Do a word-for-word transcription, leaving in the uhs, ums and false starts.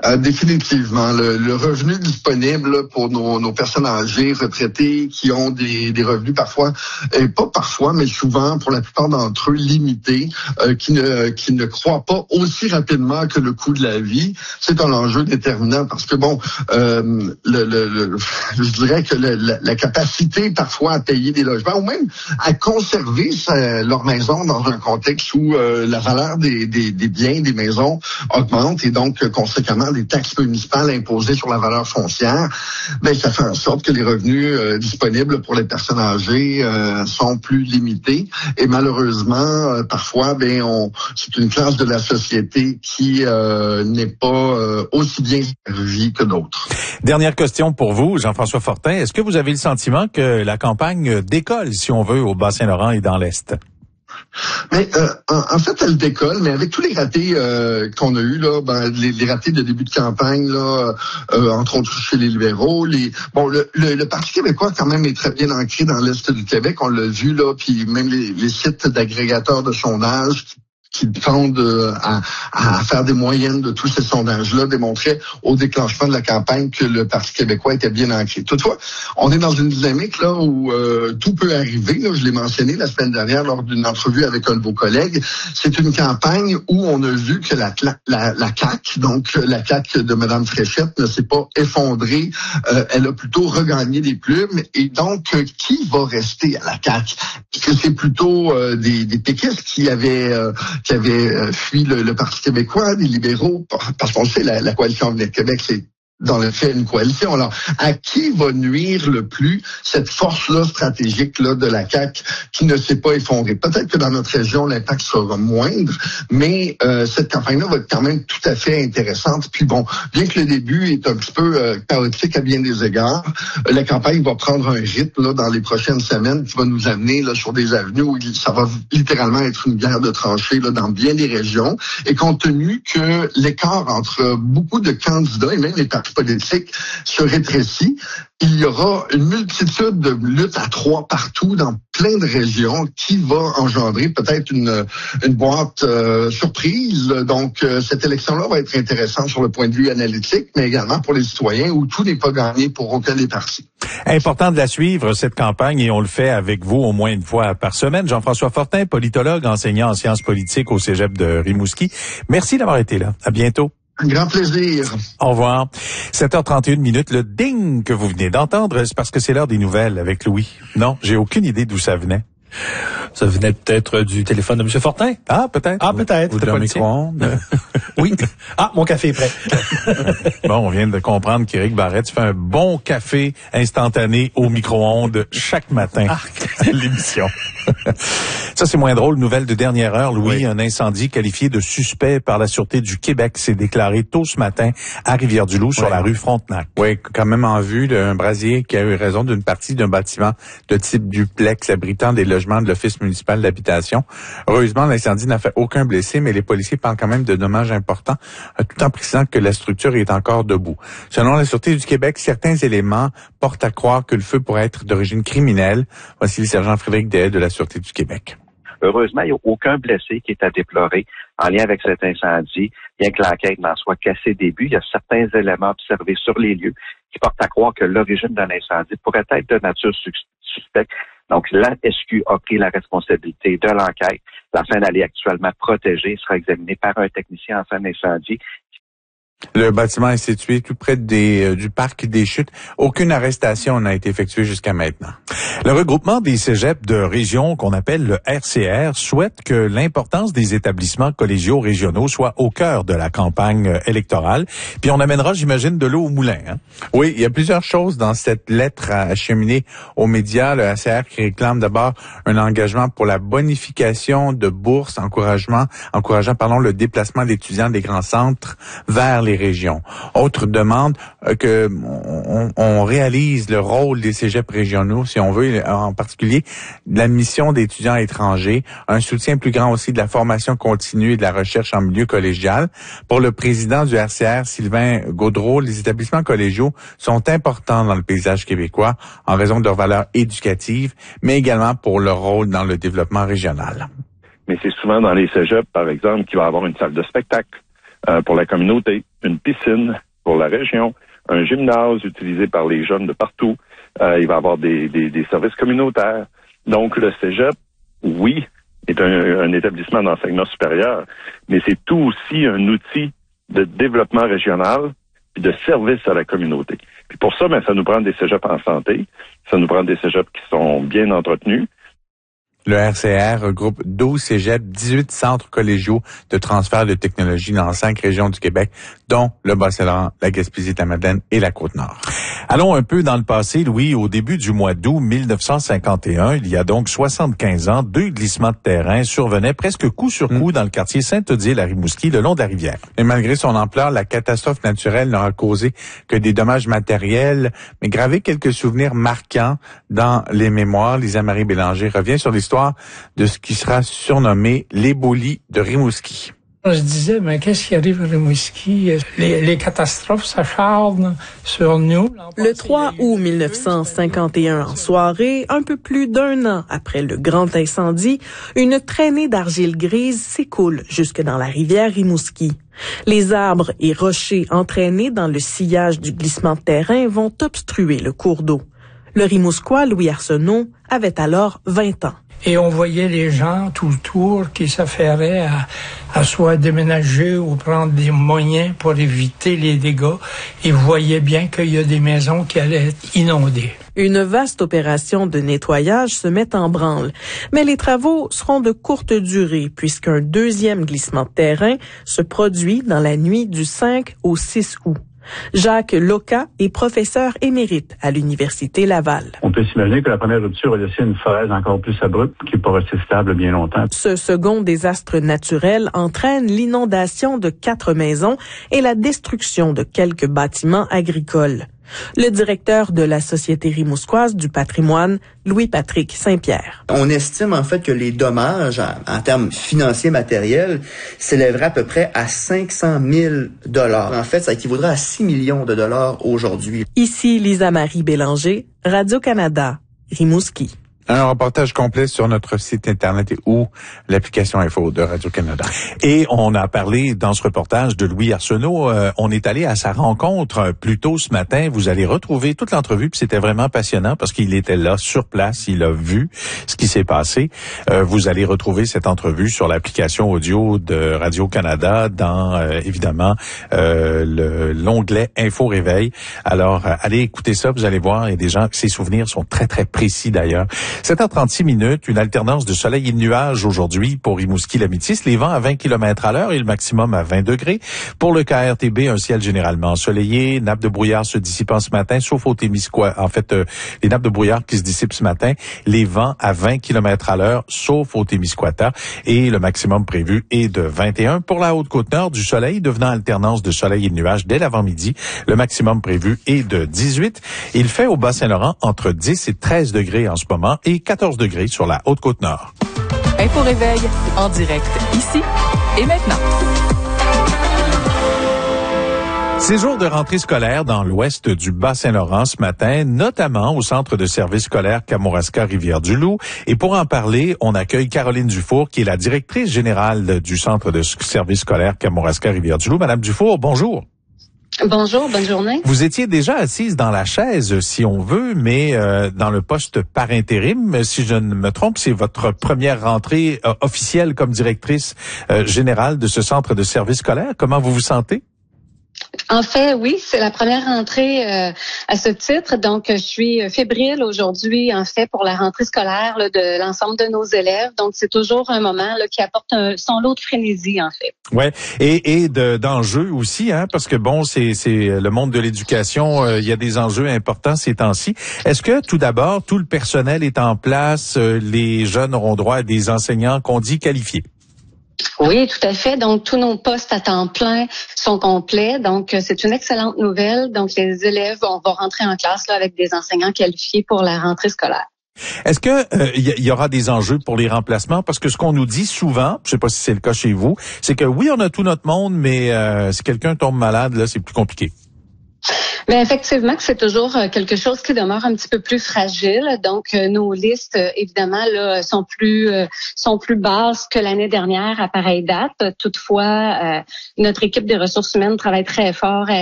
Euh, définitivement. Le, le revenu disponible là, pour nos, nos personnes âgées, retraitées, qui ont des, des revenus parfois, et pas parfois, mais souvent, pour la plupart d'entre eux, limités, euh, qui ne qui ne croient pas aussi rapidement que le coût de la vie, c'est un enjeu déterminant parce que, bon, euh, le, le, le, je dirais que le, la, la capacité parfois à payer des logements ou même à conserver sa, leur maison dans un contexte où euh, la valeur des, des, des biens, des maisons augmente et donc, euh, conséquemment, des taxes municipales imposées sur la valeur foncière, ben ça fait en sorte que les revenus euh, disponibles pour les personnes âgées euh, sont plus limités et malheureusement euh, parfois ben on c'est une classe de la société qui euh, n'est pas euh, aussi bien servie que d'autres. Dernière question pour vous, Jean-François Fortin, est-ce que vous avez le sentiment que la campagne décolle, si on veut, au Bas-Saint-Laurent et dans l'Est? Mais euh, en, en fait, elle décolle, mais avec tous les ratés euh, qu'on a eus là, ben les, les ratés de début de campagne là, euh, entre autres chez les libéraux, les bon le, le, le Parti québécois quand même est très bien ancré dans l'est du Québec, on l'a vu là, puis même les, les sites d'agrégateurs de sondage qui tendent à, à faire des moyennes de tous ces sondages-là, démontraient au déclenchement de la campagne que le Parti québécois était bien ancré. Toutefois, on est dans une dynamique là où euh, tout peut arriver. Là, je l'ai mentionné la semaine dernière lors d'une entrevue avec un de vos collègues. C'est une campagne où on a vu que la, la, la C A Q, donc la C A Q de Mme Fréchette, ne s'est pas effondrée. Euh, elle a plutôt regagné des plumes. Et donc, qui va rester à la C A Q? Est-ce que c'est plutôt euh, des, des péquistes qui avaient... Euh, qui avait fui le, le Parti québécois, des libéraux, parce qu'on sait, la, la coalition Avenir Québec, c'est dans le fait une coalition. Alors, à qui va nuire le plus cette force-là stratégique-là de la C A Q qui ne s'est pas effondrée? Peut-être que dans notre région, l'impact sera moindre, mais euh, cette campagne-là va être quand même tout à fait intéressante. Puis bon, bien que le début est un petit peu euh, chaotique à bien des égards, euh, la campagne va prendre un rythme là, dans les prochaines semaines qui va nous amener là, sur des avenues où ça va littéralement être une guerre de tranchées là, dans bien des régions. Et compte tenu que l'écart entre beaucoup de candidats et même les partis politique se rétrécit, il y aura une multitude de luttes à trois partout dans plein de régions qui va engendrer peut-être une, une boîte euh, surprise. Donc, euh, cette élection-là va être intéressante sur le point de vue analytique, mais également pour les citoyens où tout n'est pas gagné pour aucun des partis. Important de la suivre, cette campagne, et on le fait avec vous au moins une fois par semaine. Jean-François Fortin, politologue, enseignant en sciences politiques au Cégep de Rimouski. Merci d'avoir été là. À bientôt. Un grand plaisir. Au revoir. sept heures trente et une minutes. Le ding que vous venez d'entendre, c'est parce que c'est l'heure des nouvelles avec Louis. Non, j'ai aucune idée d'où ça venait. Ça venait peut-être du téléphone de M. Fortin. Ah, peut-être. Ah, peut-être. Vous un micro-ondes. Oui. Ah, mon café est prêt. Bon, on vient de comprendre qu'Éric Barrette fait un bon café instantané au micro-ondes chaque matin à ah. l'émission. Ça, c'est moins drôle. Nouvelle de dernière heure, Louis. Oui. Un incendie qualifié de suspect par la Sûreté du Québec s'est déclaré tôt ce matin à Rivière-du-Loup, sur oui. la rue Frontenac. Oui, quand même en vue d'un brasier qui a eu raison d'une partie d'un bâtiment de type duplex abritant des logements de l'Office municipal d'habitation. Heureusement, l'incendie n'a fait aucun blessé, mais les policiers parlent quand même de dommages importants, tout en précisant que la structure est encore debout. Selon la Sûreté du Québec, certains éléments portent à croire que le feu pourrait être d'origine criminelle. Voici le sergent Frédéric Dehaye de la Sûreté du Québec. Heureusement, il n'y a aucun blessé qui est à déplorer en lien avec cet incendie, bien que l'enquête n'en soit qu'à ses débuts. Il y a certains éléments observés sur les lieux qui portent à croire que l'origine d'un incendie pourrait être de nature suspecte. Donc, la S Q a pris la responsabilité de l'enquête. La scène, elle est actuellement protégée, sera examinée par un technicien en scène d'incendie. Le bâtiment est situé tout près des, euh, du parc des Chutes. Aucune arrestation n'a été effectuée jusqu'à maintenant. Le regroupement des cégeps de région qu'on appelle le R C R souhaite que l'importance des établissements collégiaux régionaux soit au cœur de la campagne électorale. Puis on amènera, j'imagine, de l'eau au moulin. Hein? Oui, il y a plusieurs choses dans cette lettre acheminée aux médias. Le R C R qui réclame d'abord un engagement pour la bonification de bourses, encouragement, encourageant pardon, le déplacement d'étudiants des grands centres vers les régions. Autre demande, euh, que on, on réalise le rôle des cégeps régionaux, si on veut, en particulier la mission d'étudiants étrangers, un soutien plus grand aussi de la formation continue et de la recherche en milieu collégial. Pour le président du R C R, Sylvain Gaudreau, les établissements collégiaux sont importants dans le paysage québécois en raison de leur valeur éducative, mais également pour leur rôle dans le développement régional. Mais c'est souvent dans les cégeps, par exemple, qu'il va y avoir une salle de spectacle. euh, pour la communauté, une piscine pour la région, un gymnase utilisé par les jeunes de partout. Euh, il va y avoir des, des, des services communautaires. Donc, le cégep, oui, est un, un établissement d'enseignement supérieur, mais c'est tout aussi un outil de développement régional et de service à la communauté. Puis pour ça, ben, ça nous prend des cégeps en santé, ça nous prend des cégeps qui sont bien entretenus. Le R C R regroupe douze cégeps, dix-huit centres collégiaux de transfert de technologie dans cinq régions du Québec, dont le Bas-Saint-Laurent, la Gaspésie-Madeleine et la Côte-Nord. Allons un peu dans le passé, Louis. Au début du mois d'août mille neuf cent cinquante et un, il y a donc soixante-quinze ans, deux glissements de terrain survenaient presque coup sur coup mmh. dans le quartier Saint-Odile à Rimouski, le long de la rivière. Et malgré son ampleur, la catastrophe naturelle n'aura causé que des dommages matériels, mais gravé quelques souvenirs marquants dans les mémoires. Lisa Marie Bélanger revient sur l'histoire de ce qui sera surnommé l'éboulis de Rimouski. Je disais, mais qu'est-ce qui arrive à Rimouski? Les, les catastrophes s'acharnent sur nous. Le trois août mille neuf cent cinquante et un, en soirée, un peu plus d'un an après le grand incendie, une traînée d'argile grise s'écoule jusque dans la rivière Rimouski. Les arbres et rochers entraînés dans le sillage du glissement de terrain vont obstruer le cours d'eau. Le Rimousquois Louis Arsenault avait alors vingt ans. Et on voyait les gens tout autour qui s'affairaient à, à soit déménager ou prendre des moyens pour éviter les dégâts. Et voyaient bien qu'il y a des maisons qui allaient être inondées. Une vaste opération de nettoyage se met en branle. Mais les travaux seront de courte durée puisqu'un deuxième glissement de terrain se produit dans la nuit du cinq au six août. Jacques Loca est professeur émérite à l'Université Laval. On peut s'imaginer que la première rupture a laissé une falaise encore plus abrupte qui n'est pas restée stable bien longtemps. Ce second désastre naturel entraîne l'inondation de quatre maisons et la destruction de quelques bâtiments agricoles. Le directeur de la Société rimousquoise du patrimoine, Louis-Patrick Saint-Pierre. On estime en fait que les dommages en, en termes financiers matériels s'élèveraient à peu près à cinq cent mille dollars. En fait, ça équivaudrait à six millions de dollars aujourd'hui. Ici Lisa Marie Bélanger, Radio-Canada, Rimouski. Un reportage complet sur notre site Internet ou l'application Info de Radio-Canada. Et on a parlé dans ce reportage de Louis Arsenault. Euh, on est allé à sa rencontre plus tôt ce matin. Vous allez retrouver toute l'entrevue, puis c'était vraiment passionnant parce qu'il était là, sur place. Il a vu ce qui s'est passé. Euh, vous allez retrouver cette entrevue sur l'application audio de Radio-Canada dans, euh, évidemment, euh, le, l'onglet Info Réveil. Alors, euh, allez écouter ça, vous allez voir. Il y a des gens, ses souvenirs sont très, très précis d'ailleurs. sept heures trente-six minutes, une alternance de soleil et de nuages aujourd'hui pour Rimouski-Lamitis. Les vents à vingt kilomètres à l'heure et le maximum à vingt degrés. Pour le K R T B, un ciel généralement ensoleillé. Nappes de brouillard se dissipant ce matin, sauf au Témiscouata. En fait, euh, les nappes de brouillard qui se dissipent ce matin. Les vents à vingt kilomètres à l'heure, sauf au Témiscouata. Et le maximum prévu est de vingt et un. Pour la Haute-Côte-Nord, du soleil devenant alternance de soleil et de nuages dès l'avant-midi. Le maximum prévu est de dix-huit. Il fait au Bas-Saint-Laurent entre dix et treize degrés en ce moment et quatorze degrés sur la Haute-Côte-Nord. Info Réveil, en direct ici et maintenant. C'est jour de rentrée scolaire dans l'ouest du Bas-Saint-Laurent ce matin, notamment au centre de service scolaire Kamouraska-Rivière-du-Loup. Et pour en parler, on accueille Caroline Dufour, qui est la directrice générale du centre de service scolaire Kamouraska-Rivière-du-Loup. Madame Dufour, bonjour. Bonjour, bonne journée. Vous étiez déjà assise dans la chaise, si on veut, mais euh, dans le poste par intérim. Si je ne me trompe, c'est votre première rentrée euh, officielle comme directrice euh, générale de ce centre de service scolaire. Comment vous vous sentez? En fait, oui, c'est la première rentrée euh, à ce titre. Donc, je suis fébrile aujourd'hui, en fait, pour la rentrée scolaire là, de l'ensemble de nos élèves. Donc, c'est toujours un moment là, qui apporte un, son lot de frénésie, en fait. Ouais, et et de, d'enjeux aussi, hein, parce que bon, c'est c'est le monde de l'éducation. Euh, il y a des enjeux importants ces temps-ci. Est-ce que tout d'abord, tout le personnel est en place, euh, les jeunes auront droit à des enseignants qu'on dit qualifiés? Oui, tout à fait. Donc, tous nos postes à temps plein sont complets. Donc, c'est une excellente nouvelle. Donc, les élèves, on va rentrer en classe là, avec des enseignants qualifiés pour la rentrée scolaire. Est-ce que il euh, y, y aura des enjeux pour les remplacements? Parce que ce qu'on nous dit souvent, je sais pas si c'est le cas chez vous, c'est que oui, on a tout notre monde, mais euh, si quelqu'un tombe malade, là, c'est plus compliqué. Bien, effectivement, que c'est toujours quelque chose qui demeure un petit peu plus fragile. Donc, nos listes, évidemment, là, sont plus sont plus basses que l'année dernière à pareille date. Toutefois, euh, notre équipe des ressources humaines travaille très fort à